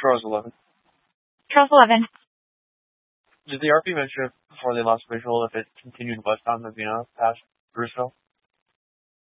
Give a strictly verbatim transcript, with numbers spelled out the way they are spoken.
Charles eleven. Charles eleven. Did the R P mention it before they lost visual if it continued westbound Medina past Bruceville?